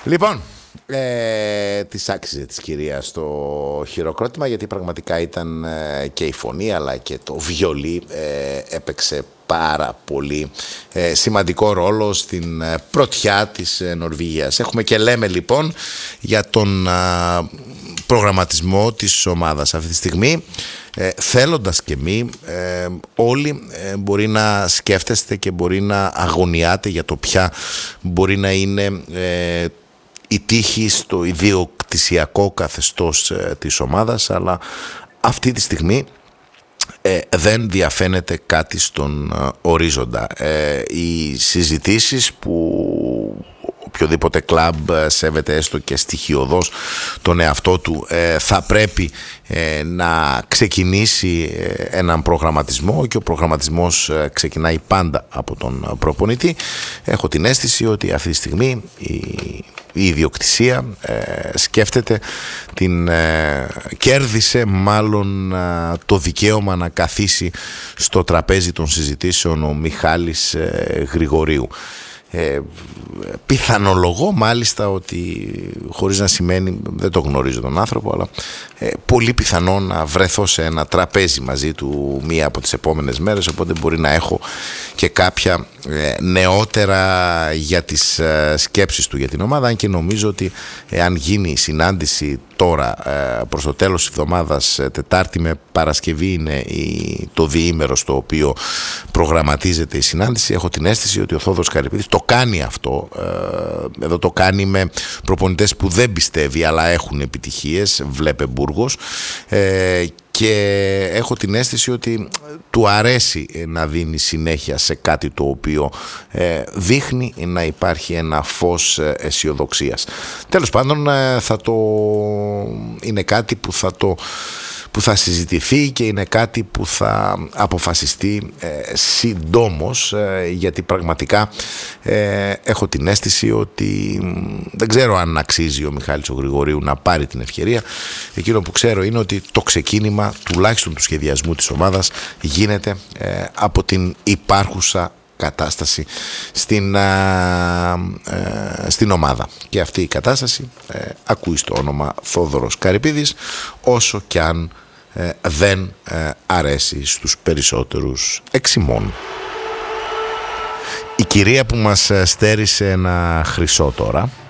Λοιπόν, της άξιζε της κυρίας το χειροκρότημα, γιατί πραγματικά ήταν και η φωνή αλλά και το βιολί έπαιξε πάρα πολύ σημαντικό ρόλο στην πρωτιά της Νορβηγίας. Έχουμε και λέμε λοιπόν για τον προγραμματισμό της ομάδας αυτή τη στιγμή. Θέλοντας και μη, όλοι μπορεί να σκέφτεστε και μπορεί να αγωνιάτε για το ποια μπορεί να είναι η τύχη στο ιδιοκτησιακό καθεστώς της ομάδας, αλλά αυτή τη στιγμή δεν διαφαίνεται κάτι στον ορίζοντα. Οι συζητήσεις που οποιοδήποτε κλαμπ σέβεται έστω και στοιχειωδώς τον εαυτό του θα πρέπει να ξεκινήσει έναν προγραμματισμό, και ο προγραμματισμός ξεκινάει πάντα από τον προπονητή. Έχω την αίσθηση ότι αυτή τη στιγμή η ιδιοκτησία σκέφτεται, κέρδισε μάλλον το δικαίωμα να καθίσει στο τραπέζι των συζητήσεων ο Μιχάλης Γρηγορίου. Πιθανολογώ μάλιστα ότι, χωρίς να σημαίνει, δεν το γνωρίζω τον άνθρωπο, αλλά πολύ πιθανό να βρεθώ σε ένα τραπέζι μαζί του μία από τις επόμενες μέρες, οπότε μπορεί να έχω και κάποια νεότερα για τις σκέψεις του για την ομάδα, αν και νομίζω ότι εάν γίνει η συνάντηση τώρα προς το τέλος της εβδομάδας, Τετάρτη με Παρασκευή είναι το διήμερο στο οποίο προγραμματίζεται η συνάντηση, έχω την αίσθηση ότι ο Θόδωρος Καρυπίδης το κάνει αυτό. Εδώ το κάνει με προπονητές που δεν πιστεύει αλλά έχουν επιτυχίες, βλέπε Μπούργος, και έχω την αίσθηση ότι του αρέσει να δίνει συνέχεια σε κάτι το οποίο δείχνει να υπάρχει ένα φως αισιοδοξίας. Τέλος πάντων, είναι κάτι που θα συζητηθεί και είναι κάτι που θα αποφασιστεί συντόμως, γιατί πραγματικά έχω την αίσθηση ότι δεν ξέρω αν αξίζει ο Μιχάλης ο Γρηγορίου να πάρει την ευκαιρία. Εκείνο που ξέρω είναι ότι το ξεκίνημα τουλάχιστον του σχεδιασμού της ομάδας γίνεται από την υπάρχουσα κατάσταση στην ομάδα, και αυτή η κατάσταση ακούει στο όνομα Θόδωρος Καρυπίδης, όσο κι αν δεν αρέσει στους περισσότερους εξημών. Η κυρία που μας στέρισε ένα χρυσό τώρα